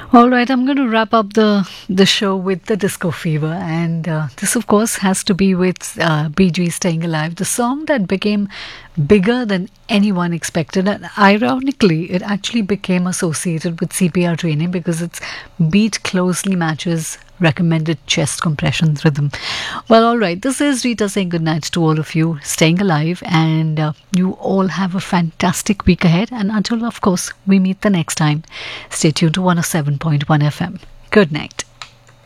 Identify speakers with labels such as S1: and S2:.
S1: All right, I'm going to wrap up the show with the Disco Fever, and this, of course, has to be with Bee Gees "Staying Alive," the song that became bigger than anyone expected, and ironically, it actually became associated with CPR training because its beat closely matches recommended chest compression rhythm. Well, all right, this is Rita saying goodnight to all of you, staying alive, and you all have a fantastic week ahead. And until, of course, we meet the next time, stay tuned to 107.1 FM. Good night.